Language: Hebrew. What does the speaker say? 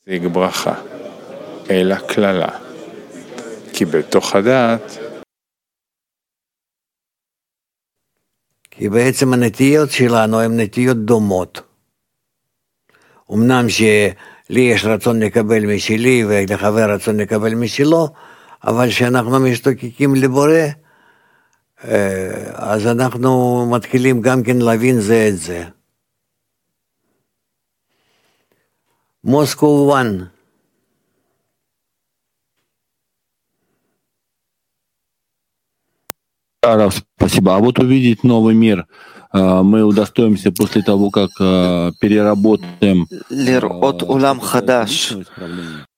להשיג ברכה, אלא כללה, כי בתוך הדעת, כי בעצם הנטיות שלנו הן נטיות דומות. אמנם שלי יש רצון לקבל משלי ולחבר רצון לקבל משלו, אבל כשאנחנו משתוקקים לבורא, אז אנחנו מתחילים גם כן להבין זה את זה. Moscow 1. Спасибо. А вот увидеть новый мир мы удостоимся после того, как переработаем לראות עולם חדש